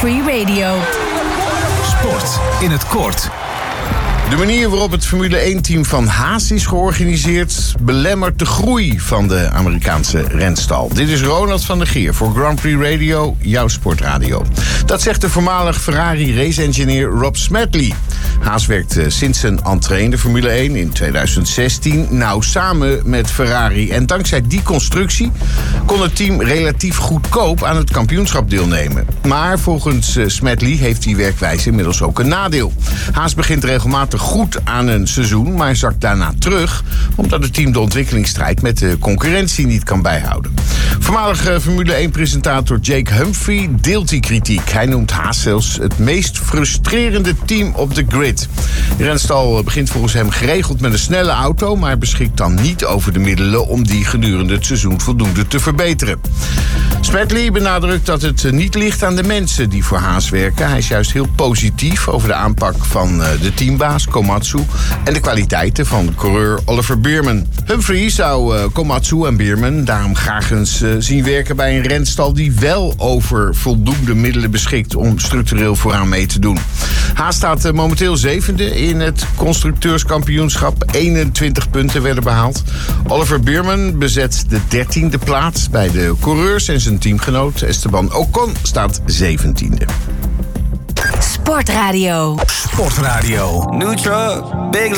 Free Radio. Sport in het kort. De manier waarop het Formule 1-team van Haas is georganiseerd belemmert de groei van de Amerikaanse renstal. Dit is Ronald van der Geer voor Grand Prix Radio, jouw sportradio. Dat zegt de voormalig Ferrari race-engineer Rob Smedley. Haas werkt sinds zijn entree in de Formule 1 in 2016 nauw samen met Ferrari. En dankzij die constructie kon het team relatief goedkoop aan het kampioenschap deelnemen. Maar volgens Smedley heeft die werkwijze inmiddels ook een nadeel. Haas begint regelmatig goed aan een seizoen, maar zakt daarna terug omdat het team de ontwikkelingsstrijd met de concurrentie niet kan bijhouden. Voormalig Formule 1-presentator Jake Humphrey deelt die kritiek. Hij noemt Haas zelfs het meest frustrerende team op de grid. De renstal begint volgens hem geregeld met een snelle auto, maar beschikt dan niet over de middelen om die gedurende het seizoen voldoende te verbeteren. Smedley benadrukt dat het niet ligt aan de mensen die voor Haas werken. Hij is juist heel positief over de aanpak van de teambaas Komatsu en de kwaliteiten van coureur Oliver Bierman. Humphrey zou Komatsu en Bierman daarom graag eens zien werken bij een renstal die wel over voldoende middelen beschikt om structureel vooraan mee te doen. Haas staat momenteel zevende in het constructeurskampioenschap. 21 punten werden behaald. Oliver Bierman bezet de 13e plaats bij de coureurs en zijn teamgenoot Esteban Ocon staat 17e. Sportradio. Sportradio. New truck, big